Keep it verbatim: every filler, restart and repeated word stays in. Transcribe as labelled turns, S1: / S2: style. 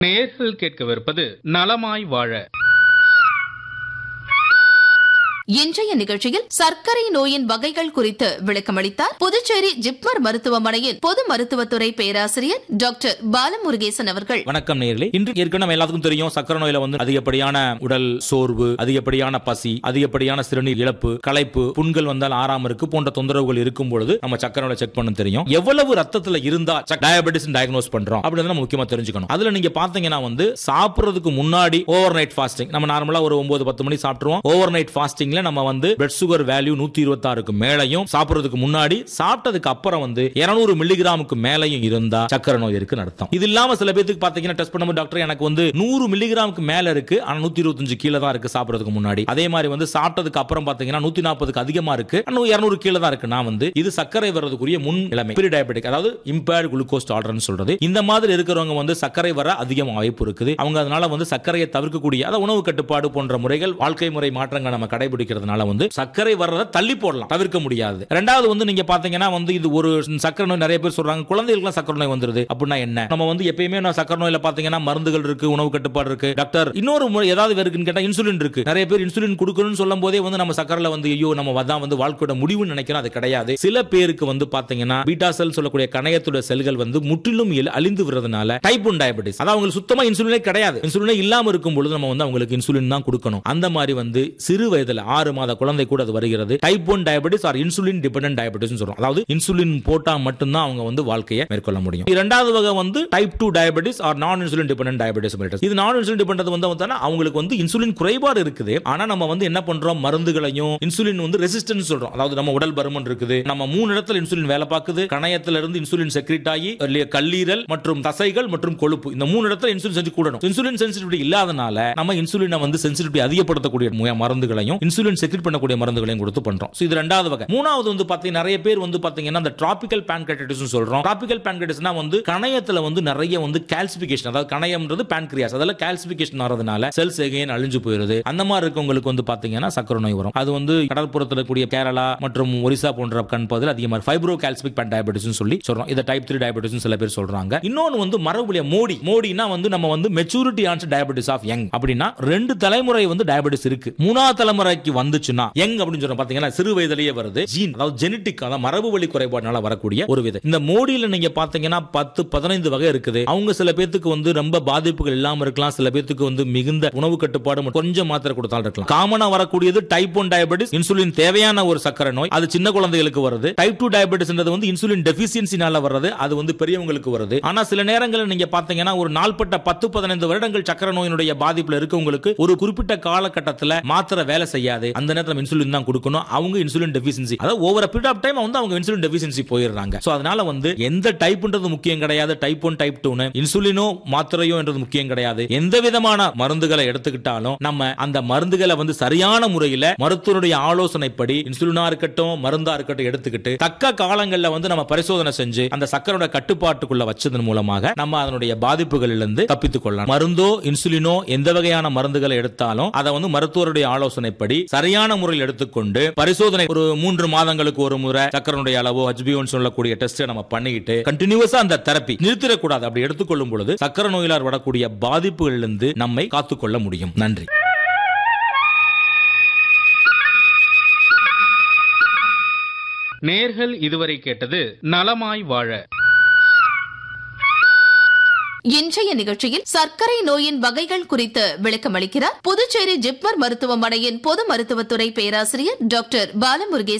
S1: நேயர்கள் கேட்கவிருப்பது நலமாய் வாழ.
S2: இன்றைய நிகழ்ச்சியில் சர்க்கரை நோயின் வகைகள் குறித்து விளக்கமளித்தார் புதுச்சேரி ஜிப்மர் மருத்துவமனையின் பொது மருத்துவத்துறை பேராசிரியர் டாக்டர் பாலமுருகேசன் அவர்கள்.
S3: வணக்கம் நேயர்களே. இன்று ஏற்கனவே நம்ம எல்லாத்துக்கும் தெரியும், சர்க்கரை நோயில வந்து அதிகப்படியான உடல் சோர்வு, அதிகப்படியான பசி, அதிகப்படியான சிறுநீர் இழப்பு, களைப்பு, புண்கள் வந்தால் ஆறாம இருக்கு போன்ற தொந்தரவுகள் இருக்கும் பொழுது நம்ம சர்க்கரை நோயை செக் பண்ண தெரியும். எவ்வளவு ரத்தத்துல இருந்தா டயபெட்டிஸ் டயக்னோஸ் பண்றோம் அப்படின்னு நம்ம முக்கியமா தெரிஞ்சுக்கணும். அதுல நீங்க பாத்தீங்கன்னா வந்து சாப்பிடுறதுக்கு முன்னாடி ஓவர் நைட் ஃபாஸ்டிங், நம்ம நார்மலா ஒரு ஒன்பது பத்து மணி சாப்பிட்டுருவோம். ஓவர் நைட் ஃபாஸ்டிங் நம்ம வந்து பிளட் சுகர் வேல்யூ நூத்தி இருபத்தி ஆறுக்கு மேலையும், சாப்பிடுறதுக்கு முன்னாடி சாப்பிட்டதுக்கு அப்புறம் வந்து இருநூறு மில்லிகிராமுக்கு மேலையும் இருந்தா சர்க்கரை நோய் இருக்குன்னு அர்த்தம். இது இல்லாம சில பேருக்கு பாத்தீங்கன்னா டெஸ்ட் பண்ணும்போது டாக்டர் எனக்கு வந்து நூறு மில்லிகிராமுக்கு மேல இருக்கு, ஆனா நூத்தி இருபத்தஞ்சு கீழே தான் இருக்கு சாப்பிடுறதுக்கு முன்னாடி. அதே மாதிரி வந்து சாப்பிட்டதுக்கு அப்புறம் பாத்தீங்கன்னா நூத்தி நாற்பதுக்கு அதிகமா இருக்கு, இருநூறு கீழே தான் இருக்கு. நான் வந்து இது சர்க்கரை வர்றதுக்குரிய முன் நிலைமை, ப்ரீ டயபெட்டிக், அதாவது இம்பேர்ட் குளுக்கோஸ் டாலரன்ஸ் சொல்றது. இந்த மாதிரி இருக்கிறவங்க வந்து சர்க்கரை வர அதிக வாய்ப்பு இருக்குது. அவங்க அதனால வந்து சர்க்கரையை தவிர்க்கக்கூடிய, அதாவது உணவு கட்டுப்பாடு போன்ற முறைகள், வாழ்க்கை முறை மாற்றங்கள் நம்ம கடைபிடிக்கிறதுனால வந்து சர்க்கரை வர்றத தள்ளி போடலாம், தவிர்க்க முடியாது. இரண்டாவது வந்து நீங்க பாத்தீங்கன்னா வந்து இது ஒரு சர்க்கரை நோய், நிறைய பேர் சொல்றாங்க குழந்தைகளுக்கு சர்க்கரை நோய் வந்துருது அப்படின்னா என்ன? நம்ம வந்து எப்பயுமே சர்க்கரை நோயில பாத்தீங்கன்னா மருந்துகள் இருக்கு, உணவு கட்டுப்பாடு இருக்கு. டாக்டர் இன்னொரு முறை ஏதாவது இருக்குன்னு கேட்டா இன்சுலின் இருக்கு. நிறைய பேர் இன்சுலின் கொடுக்கணும்னு சொல்லும் போதே வந்து நம்ம சர்க்கரைல வந்து ஐயோ நம்ம அதான் வந்து வாழ்க்கையோட முடிவுன்னு நினைக்கிறோம். அது கிடையாது. சில பேருக்கு வந்து பாத்தீங்கன்னா பீட்டா செல் சொல்லக்கூடிய கணையத்தோட செல்கள் வந்து முற்றிலும் அழிந்து விடுறதுனால டைப் ஒன் டயபெட்டிஸ், அதாவது அவங்களுக்கு சுத்தமா இன்சுலினே கிடையாது. இன்சுலினே இல்லாம இருக்கும் பொழுது நம்ம வந்து அவங்களுக்கு இன்சுலின் தான் கொடுக்கணும். அந்த மாதிரி வந்து சிறு வயதுல ஆறு மாத குழந்தை கூட அது வருகிறது. Type one diabetes R insulin dependent diabetes சொல்றோம். அதாவது இன்சுலின் போட்டா மட்டும்தான் அவங்க வந்து வாழ்க்கையை மேற்கொள்ள முடியும். இரண்டாவது வகை வந்து டைப் டூ டயபெட்டிஸ் ஆர் நான் இன்சுலின் டிபெண்டன்ட் டயபெட்டிஸ். இது நான் இன்சுலின் டிபெண்டன்ட் வந்து அவங்களுக்கு வந்து இன்சுலின் குறைபாடு இருக்குது. ஆனா நம்ம வந்து என்ன பண்றோம், மருந்துகளையும் இன்சுலின் வந்து ரெசிஸ்டன்ஸ் சொல்றோம். அதாவது நம்ம உடல் பருமன் இருக்குது, நம்ம மூணு இடத்துல இன்சுலின் வேலை பார்க்குது, கணையத்துல இருந்து இன்சுலின் செக்ரீட் ஆகி கல்லீரல் மற்றும் தசைகள் மற்றும் கொழுப்பு, இந்த மூணு இடத்துல இன்சுலின் செஞ்சு கூடணும். இன்சுலின் சென்சிட்டிவிட்டி இல்லாதனால நம்ம இன்சுலினை வந்து சென்சிட்டிவிட்டி அதிகப்படுத்தக்கூடிய மருந்துகளையும் இன்சுலின் செக்ரீட் பண்ணக்கூடிய மருந்துகளையும் கொடுத்து பண்றோம். இது இரண்டாவது வகை. மூணாவது வந்து பாத்தீங்கன்னா நிறைய பேர் வந்து பாத்தீங்கன்னா அந்த டிராபிக்கல் பான்கிரேட்டிஸ் சொல்றோம். டிராபிக்கல் பான்கிரேட்டிஸ்னா வந்து கணையத்துல வந்து நிறைய வந்து கால்சிஃபிகேஷன், அதாவது கணையம்ன்றது பான்கிரியாஸ், அதெல்லாம் கால்சிஃபிகேஷன் வரதுனால செல்ஸ் எகைன் அழிஞ்சு போயிருது. அந்த மாதிரி இருக்கவங்களுக்கு வந்து பாத்தீங்கன்னா சர்க்கரை நோய் வரும். அது வந்து கடற்புறத்தில் கூடிய கேரளா மற்றும் ஒரிசா போன்ற கண் பகுதியில் அதிகமாக ஃபைப்ரோ கால்சிபிக் டயபெட்டிஸ் சொல்லி சொல்றோம். இதை டைப் த்ரீ டயபெட்டிஸ் சில பேர் சொல்றாங்க. இன்னொன்னு வந்து மரபுலிய மோடி, மோடினா வந்து நம்ம வந்து maturity answer diabetes of young, அப்படின்னா ரெண்டு தலைமுறை வந்து டயபெட்டிஸ் இருக்கு. மூணாவது தலைமுறைக்கு வந்துச்சுன்னா யங் அப்படின்னு சொல்றோம். பாத்தீங்கன்னா சிறு வயதிலேயே வருது. ஜீன், அதாவது ஜெனடிக், அதாவது மரபு வழி குறைபாடுனால வரக்கூடிய ஒரு விதை. இந்த மோடியில நீங்க பாத்தீங்கன்னா பத்து பதினைந்து வகை இருக்குது. அவங்க சில பேருக்கு வந்து ரொம்ப பாதிப்புகள் இல்லாம இருக்கலாம், சில பேருக்கு வந்து மிகுந்த உணவு கட்டுப்பாடு கொஞ்சம் மாத்திரை கொடுத்தாலும் இருக்கலாம். காமனா வரக்கூடியது டைப் ஒன் டயபெட்டிஸ், இன்சுலின் தேவையான ஒரு சர்க்கரை நோய், அது சின்ன குழந்தைகளுக்கு வருது. டைப் டூ டயபெட்டிஸ் வந்து இன்சுலின் டெஃபிஷியன்சினால வருது, அது வந்து பெரியவங்களுக்கு வருது. ஆனா சில நேரங்களில் நீங்க பாத்தீங்கன்னா ஒரு நாள்பட்ட பத்து பதினைந்து வருடங்கள் சர்க்கரை நோயினுடைய பாதிப்புல இருக்கவங்களுக்கு ஒரு குறிப்பிட்ட காலகட்டத்தில் மாத்திரை வேலை செய்யாது. அந்த நேரத்தில் இன்சுலின் தான் கொடுக்கணும். அவங்க இன்சுலின் டெஃபிஷியன்சி, அதாவது over a period of time வந்து அவங்க இன்சுலின் டெஃபிஷியன்சி போயிடுறாங்க. சோ அதனால வந்து எந்த டைப்ன்றது முக்கியம் கிடையாது. டைப் ஒன் டைப் டூ இன்சுலினோ மாத்திரையோ என்றது முக்கியம் கிடையாது. எந்த விதமான மருந்துகளை எடுத்துக்கிட்டாலும் நம்ம அந்த மருந்துகளை வந்து சரியான முறையில் மருத்துவருடைய ஆலோசனைப்படி இன்சுலினா இருக்கட்டும் மருந்தா இருக்கட்டும் எடுத்துக்கிட்டு தக்க காலங்களில் வந்து நம்ம பரிசோதனை செஞ்சு அந்த சர்க்கரையோட கட்டுப்பாட்டுக்குள்ள வச்சதன் மூலமாக நம்ம அதனுடைய பாதிப்புகளிலிருந்து தப்பித்துக் கொள்ளலாம். மருந்தோ இன்சுலினோ எந்த வகையான மருந்துகளை எடுத்தாலும் அதை வந்து மருத்துவருடைய ஆலோசனைப்படி சரியான முறையில் எடுத்துக்கொண்டு பரிசோதனை ஒரு மூன்று மாதங்களுக்கு ஒரு முறை சர்க்கரையுடைய அளவோ ஹெச்பிஓன்னு சொல்லக்கூடிய டெஸ்ட் நம்ம பண்ணிக்கிட்டு கண்டினியூஸா அந்த தெரப்பி நிறுத்திடக்கூடாது. அப்படி எடுத்துக்கொள்ளும் பொழுது சர்க்கரை நோயிலால் வரக்கூடிய பாதிப்புகளிலிருந்து நம்மை காத்துக்கொள்ள முடியும். நன்றி.
S1: நேர்கள் இதுவரை கேட்டது நலமாய் வாழ.
S2: இன்றைய நிகழ்ச்சியில் சர்க்கரை நோயின் வகைகள் குறித்து விளக்கமளிக்கிறார் புதுச்சேரி ஜிப்மர் மருத்துவமனையின் பொது மருத்துவத்துறை பேராசிரியர் டாக்டர் பாலமுருகேசன்.